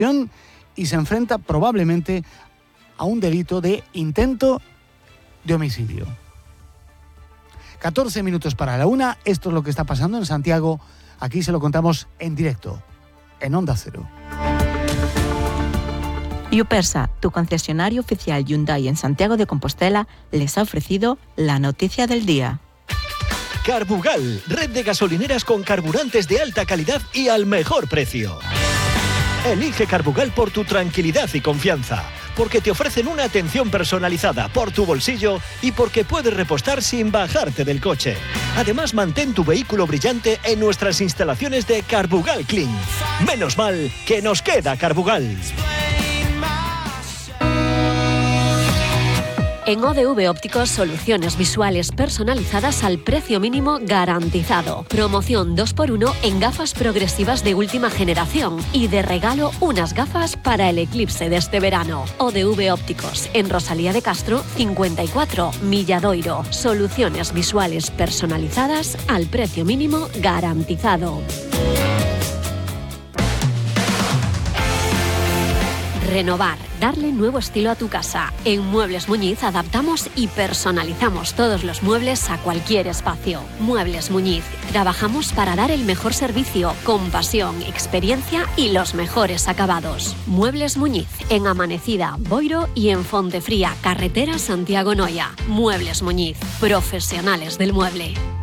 y se enfrenta probablemente a un delito de intento de homicidio. 14 minutos para la 1, esto es lo que está pasando en Santiago, aquí se lo contamos en directo, en Onda Cero. Yupersa, tu concesionario oficial Hyundai en Santiago de Compostela, les ha ofrecido la noticia del día. Carbugal, red de gasolineras con carburantes de alta calidad y al mejor precio. Elige Carbugal por tu tranquilidad y confianza, porque te ofrecen una atención personalizada por tu bolsillo y porque puedes repostar sin bajarte del coche. Además, mantén tu vehículo brillante en nuestras instalaciones de Carbugal Clean. Menos mal que nos queda Carbugal. En ODV Ópticos, soluciones visuales personalizadas al precio mínimo garantizado. Promoción 2x1 en gafas progresivas de última generación y de regalo unas gafas para el eclipse de este verano. ODV Ópticos, en Rosalía de Castro 54, Milladoiro. Soluciones visuales personalizadas al precio mínimo garantizado. Renovar, darle nuevo estilo a tu casa. En Muebles Muñiz adaptamos y personalizamos todos los muebles a cualquier espacio. Muebles Muñiz, trabajamos para dar el mejor servicio, con pasión, experiencia y los mejores acabados. Muebles Muñiz, en Amanecida, Boiro y en Fontefría, carretera Santiago Noia. Muebles Muñiz, profesionales del mueble.